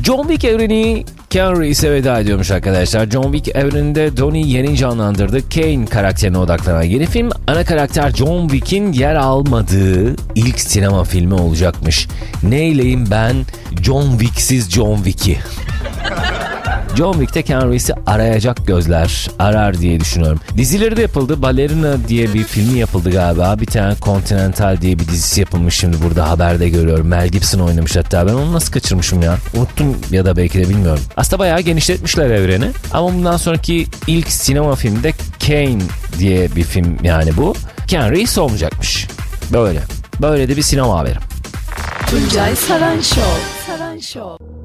John Wick evreni Keanu Reeves'e veda ediyormuş arkadaşlar. John Wick evreninde Donnie Yen'i canlandırdı. Kane karakterine odaklanan yeni film, ana karakter John Wick'in yer almadığı ilk sinema filmi olacakmış. Neyleyim ben John Wick'siz John Wick'i? John Wick'te Keanu Reeves'i arayacak gözler arar diye düşünüyorum. Dizileri de yapıldı. Ballerina diye bir filmi yapıldı galiba. Bir tane Continental diye bir dizisi yapılmış, şimdi burada haberde görüyorum. Mel Gibson oynamış hatta. Ben onu nasıl kaçırmışım ya? Unuttum ya da belki de bilmiyorum. Aslında bayağı genişletmişler evreni. Ama bundan sonraki ilk sinema filmde Kane diye bir film yani bu. Keanu Reeves olmayacakmış. Böyle. Böyle de bir sinema haberi. Tuncay Saran Show.